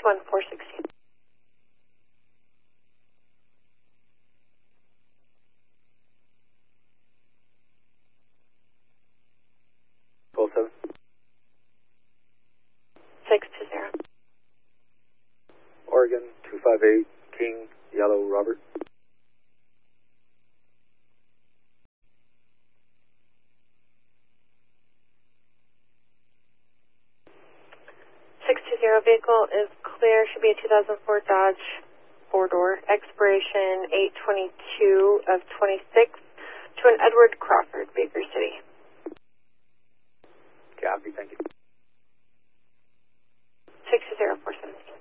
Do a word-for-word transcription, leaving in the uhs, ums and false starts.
two one four sixteen. twelve seven. six two zero. Oregon two five eight, King, Yellow, Robert. six two zero vehicle is clear. Should be a two thousand four Dodge four-door. Expiration eight twenty-two of twenty-six to an Edward Crawford, Baker City. Copy, thank you. six two zero four seventeen.